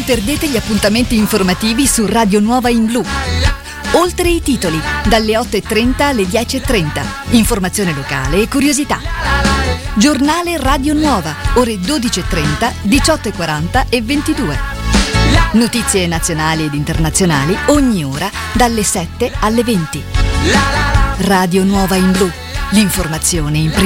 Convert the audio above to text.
perdete gli appuntamenti informativi su Radio Nuova in Blu. Oltre i titoli, dalle 8:30 alle 10:30. Informazione locale e curiosità. Giornale Radio Nuova, ore 12:30, 18:40 e 22. Notizie nazionali ed internazionali ogni ora dalle 7 alle 20. Radio Nuova in Blu, l'informazione in prima.